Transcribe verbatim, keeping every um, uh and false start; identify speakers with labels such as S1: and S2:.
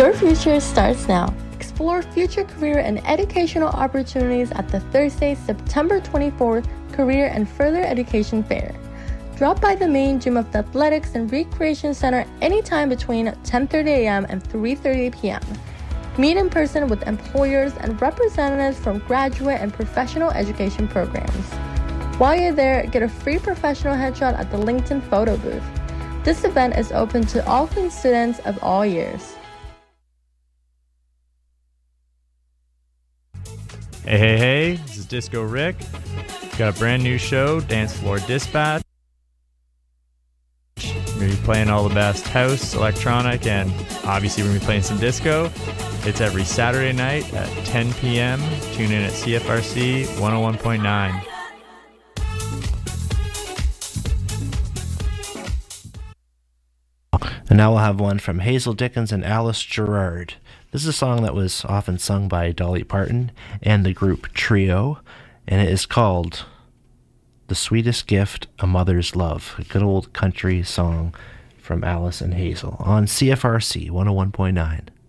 S1: Your future starts now. Explore future career and educational opportunities at the Thursday, September twenty-fourth Career and Further Education Fair. Drop by the main gym of the Athletics and Recreation Center anytime between ten thirty a.m. and three thirty p.m. Meet in person with employers and representatives from graduate and professional education programs. While you're there, get a free professional headshot at the LinkedIn photo booth. This event is open to all students of all years.
S2: Hey, hey, hey, this is Disco Rick. Got a brand new show, Dance Floor Dispatch. We're going to be playing all the best house, electronic, and obviously we're going to be playing some disco. It's every Saturday night at ten p.m. Tune in at C F R C one oh one point nine.
S3: And now we'll have one from Hazel Dickens and Alice Gerrard. This is a song that was often sung by Dolly Parton and the group Trio, and it is called The Sweetest Gift a Mother's Love, a good old country song from Alice and Hazel on C F R C one oh one point nine.